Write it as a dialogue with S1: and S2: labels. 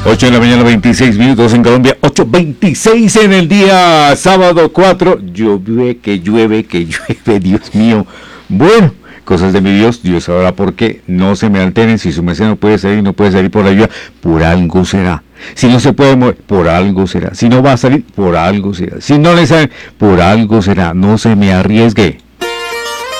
S1: 8 de la mañana, 26 minutos en Colombia, 8:26 en el día sábado 4. Que llueve, Dios mío. Bueno, cosas de mi Dios, Dios sabrá por qué. No se me alteren, si su merced no puede salir por la lluvia, por algo será. Si no se puede mover, por algo será. Si no va a salir, por algo será. Si no le sale, por algo será. No se me arriesgue.